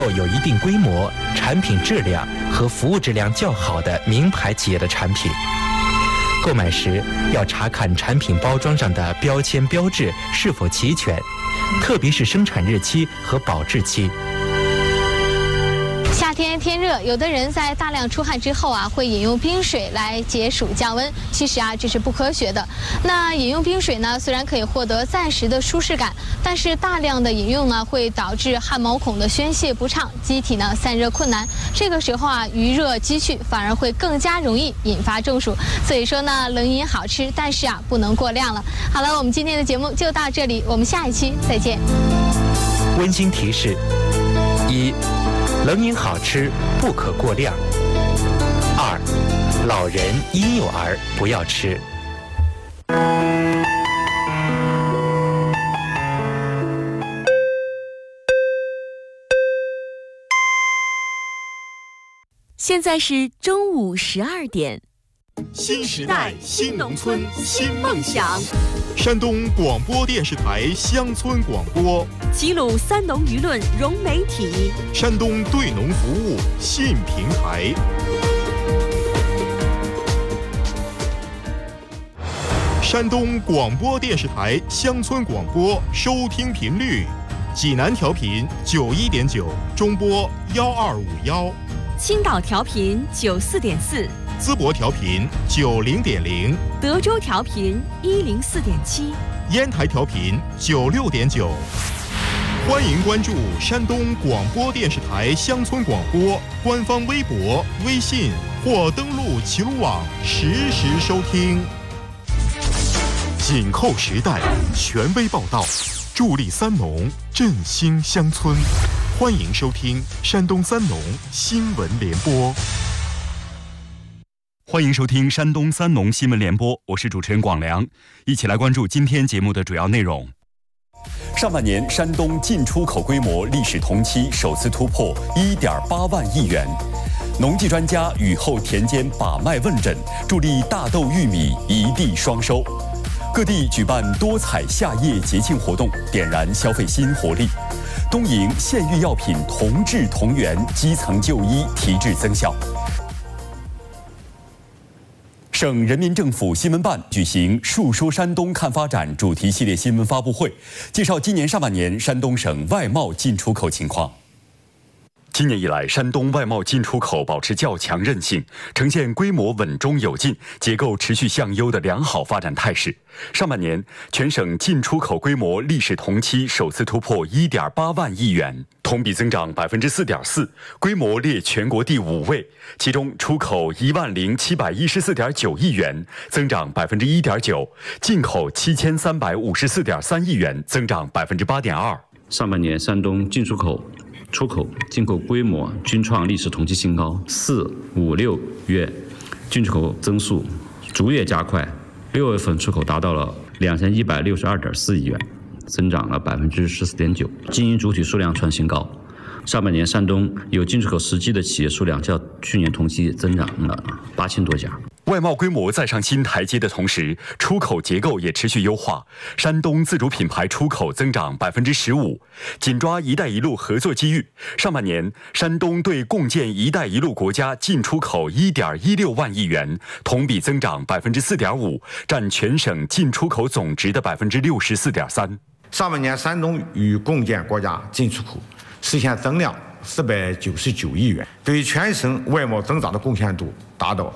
有一定规模、产品质量和服务质量较好的名牌企业的产品。购买时要查看产品包装上的标签标志是否齐全，特别是生产日期和保质期。 夏天天热，有的人在大量出汗之后会饮用冰水来解暑降温。其实这是不科学的。那饮用冰水呢，虽然可以获得暂时的舒适感，但是大量的饮用呢，会导致汗毛孔的宣泄不畅，机体呢散热困难。这个时候余热积蓄，反而会更加容易引发中暑。所以说呢，冷饮好吃，但是不能过量了。好了，我们今天的节目就到这里，我们下一期再见。 温馨提示：一、冷饮好吃，不可过量。二、老人、婴幼儿不要吃。 现在是中午12点。 新时代新农村新梦想，山东广播电视台乡村广播， 齐鲁三农舆论融媒体， 山东对农服务信平台。山东广播电视台乡村广播收听频率：济南调频91.9，中波1251； 青岛调频94.4。 淄博调频90.0， 德州调频104.7， 烟台调频96.9。欢迎关注山东广播电视台乡村广播官方微博、微信或登录齐鲁网实时收听。紧扣时代，权威报道，助力三农，振兴乡村。欢迎收听山东三农新闻联播。 欢迎收听山东三农新闻联播，我是主持人广良，一起来关注今天节目的主要内容。 上半年，山东进出口规模历史同期首次突破1.8万亿元。农技专家雨后田间把脉问诊，助力大豆、玉米一地双收。各地举办多彩夏夜节庆活动，点燃消费新活力。东营县域药品同治同源，基层就医提质增效。省人民政府新闻办举行“述说山东看发展”主题系列新闻发布会，介绍今年上半年山东省外贸进出口情况。今年以来，山东外贸进出口保持较强韧性，呈现规模稳中有进、结构持续向优的良好发展态势。上半年，全省进出口规模历史同期首次突破1.8万亿元，同比增长4.4%，规模列全国第5位。其中，出口10714.9亿元，增长1.9%；进口7354.3亿元，增长8.2%。 上半年，山东进出口、出口、进口规模均创历史同期新高，4、5、6月进出口增速逐月加快，6月份出口达到了2162.4亿元，增长了14.9%，经营主体数量创新高。上半年，山东有进出口实际的企业数量较去年同期增长了8000多家。 外贸规模再上新台阶的同时，出口结构也持续优化。山东自主品牌出口增长15%，紧抓“一带一路”合作机遇。上半年，山东对共建“一带一路”国家进出口1.16万亿元，同比增长4.5%，占全省进出口总值的64.3%。 上半年，山东与共建国家进出口实现增量499亿元，对全省外贸增长的贡献度达到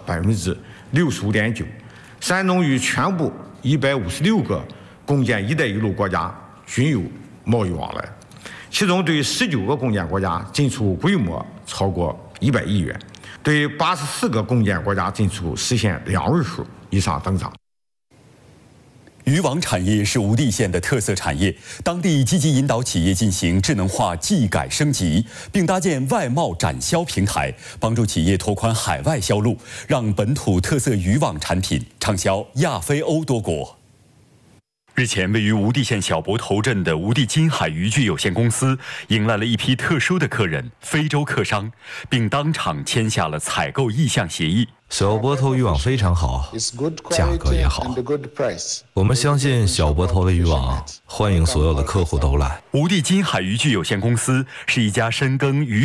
65.9%。山东与全部156个共建“一带一路”国家均有贸易往来，其中对19个共建国家进出口规模超过100亿元，对84个共建国家进出口实现2位数以上增长。 渔网产业是吴地县的特色产业，当地积极引导企业进行智能化技改升级，并搭建外贸展销平台，帮助企业拓宽海外销路，让本土特色渔网产品畅销亚非欧多国。 日前，位于无地县小泊头镇的无地金海渔具有限公司迎来了一批特殊的客人——非洲客商，并当场签下了采购意向协议。 小泊头渔网非常好，价格也好，我们相信小泊头的渔网，欢迎所有的客户都来。 无地金海渔具有限公司是一家深耕渔